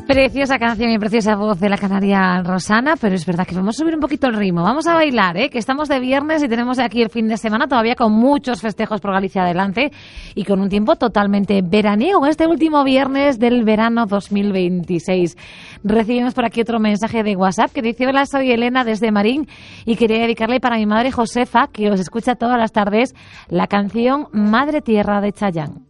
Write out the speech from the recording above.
Preciosa canción y preciosa voz de la canaria Rosana, pero es verdad que vamos a subir un poquito el ritmo, vamos a bailar, que estamos de viernes y tenemos aquí el fin de semana todavía con muchos festejos por Galicia adelante y con un tiempo totalmente veraniego, este último viernes del verano 2026. Recibimos por aquí otro mensaje de WhatsApp que dice: hola, soy Elena desde Marín y quería dedicarle para mi madre Josefa, que os escucha todas las tardes, la canción Madre Tierra de Chayanne.